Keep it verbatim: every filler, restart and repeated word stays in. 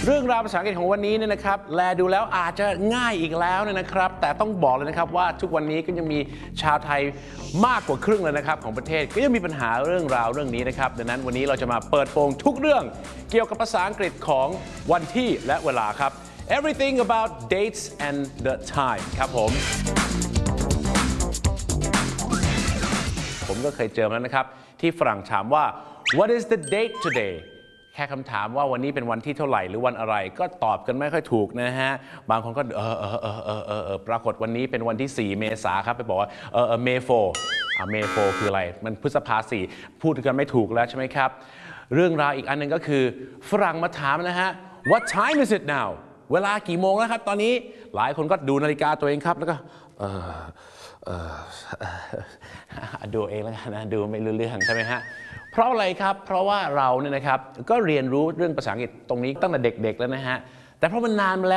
เรื่องราวภาษาอังกฤษของวันนี้เนี่ยนะครับแลดูแล้วอาจจะง่ายอีกแล้วเนี่ยนะครับแต่ต้องบอกเลยนะครับว่าทุกวันนี้ก็ยังมีชาวไทยมากกว่าครึ่งเลยนะครับของประเทศก็ยังมีปัญหาเรื่องราวเรื่องนี้นะครับดังนั้นวันนี้เราจะมาเปิดโปงทุกเรื่องเกี่ยวกับภาษาอังกฤษของวันที่และเวลาครับ everything about dates and the time ครับผมผมก็เคยเจอมาแล้วนะครับที่ฝรั่งถามว่า what is the date todayแค่คำถามว่าวันนี้เป็นวันที่เท่าไหร่หรือวันอะไรก็ตอบกันไม่ค่อยถูกนะฮะบางคนก็เออเออเออเออเออเออปรากฏวันนี้เป็นวันที่สี่เมษาครับไปบอกว่าเออเออเมโฟอ่าเมโฟคืออะไรมันพฤษภาสี่พูดกันไม่ถูกแล้วใช่ไหมครับเรื่องราวอีกอันหนึ่งก็คือฝรั่งมาถามนะฮะ what time is it now เวลากี่โมงแล้วครับตอนนี้หลายคนก็ดูนาฬิกาตัวเองครับแล้วก็เออเออดูเองแล้วกันนะดูไม่รู้เรื่องใช่ไหมฮะเพราะอะไรครับเพราะว่าเราเนี่ยนะครับก็เรียนรู้เรื่องภาษาอังกฤษตรงนี้ตั้งแต่เด็กๆแล้วนะฮะแต่เพราะมันนานมาแล้ว